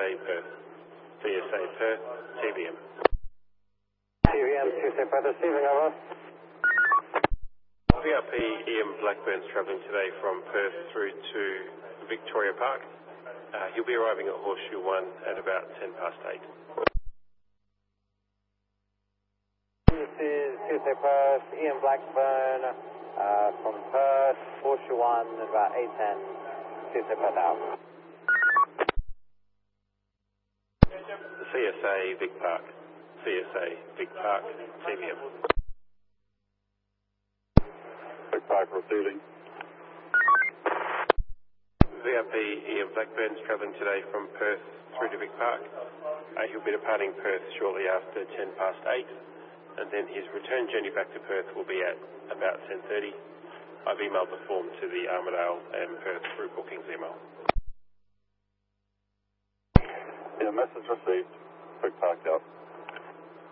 CSA Perth. CSA Perth, TVM. TVM, Tuesday Perth, receiving, over. VRP Ian Blackburn's travelling today from Perth through to Victoria Park. He'll be arriving at Horseshoe 1 at about 8:10. This is Tuesday Perth, Ian Blackburn from Perth, Horseshoe 1 at about 8:10, Tuesday Perth out. CSA Vic Park. CSA Vic Park, TVM. Vic Park receiving. VRP Ian Blackburn's travelling today from Perth through to Vic Park. He'll be departing Perth shortly after 8:10, and then his return journey back to Perth will be at about 10:30. I've emailed the form to the Armidale and Perth through bookings email. Yeah, message received.